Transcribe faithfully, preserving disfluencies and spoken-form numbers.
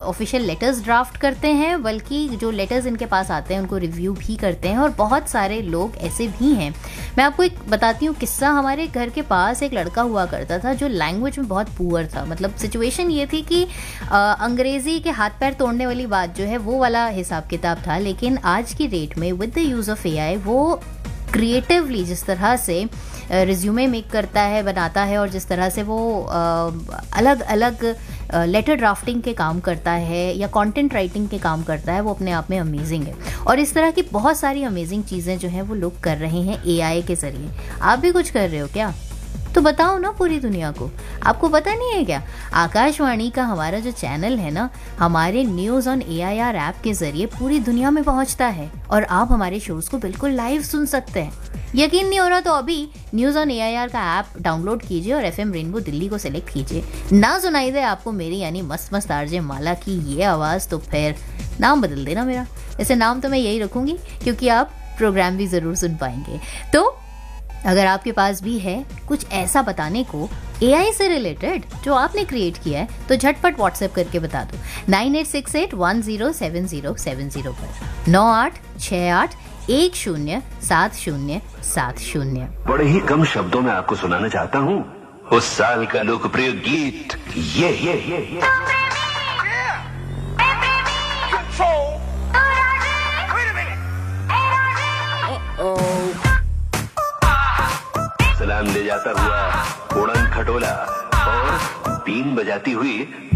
Official letters draft करते हैं, बल्कि जो लेटर्स इनके पास आते हैं उनको रिव्यू भी करते हैं, और बहुत सारे लोग ऐसे भी हैं। मैं आपको एक बताती हूँ किस्सा। हमारे घर के पास एक लड़का हुआ करता था जो लैंग्वेज में बहुत पुअर था। मतलब सिचुएशन ये थी कि अंग्रेज़ी के हाथ पैर तोड़ने वाली बात जो है वो वाला हिसाब किताब था, लेकिन आज की डेट में with the use of AI वो क्रिएटिवली जिस तरह से रिज्यूमे मेक करता है, बनाता है, और जिस तरह से वो अलग अलग लेटर ड्राफ्टिंग के काम करता है या कंटेंट राइटिंग के काम करता है, वो अपने आप में अमेजिंग है। और इस तरह की बहुत सारी अमेजिंग चीज़ें जो हैं वो लोग कर रहे हैं एआई के ज़रिए। आप भी कुछ कर रहे हो क्या? तो बताओ ना पूरी दुनिया को। आपको पता नहीं है क्या, आकाशवाणी का हमारा जो चैनल है ना, हमारे न्यूज़ ऑन एआईआर ऐप के ज़रिए पूरी दुनिया में पहुंचता है, और आप हमारे शोज़ को बिल्कुल लाइव सुन सकते हैं। यकीन नहीं हो रहा तो अभी न्यूज़ ऑन एआईआर का ऐप डाउनलोड कीजिए और एफएम रेनबो दिल्ली को सिलेक्ट कीजिए। ना सुनाई दे आपको मेरी यानी मस्त मस्त आरजे माला की ये आवाज़, तो फिर नाम बदल देना मेरा। ऐसे नाम तो मैं यही रखूँगी क्योंकि आप प्रोग्राम भी ज़रूर सुन पाएंगे। तो अगर आपके पास भी है कुछ ऐसा बताने को एआई से रिलेटेड जो आपने क्रिएट किया है, तो झटपट व्हाट्सएप करके बता दो nine eight six eight one zero seven zero seven zero पर, नौ आठ छः आठ एक शून्य सात शून्य सात शून्य। बड़े ही कम शब्दों में आपको सुनाना चाहता हूँ उस साल का लोकप्रिय गीत ये ये ये ये सलाम ले जाता हुआ उड़न खटोला और बीन बजाती हुई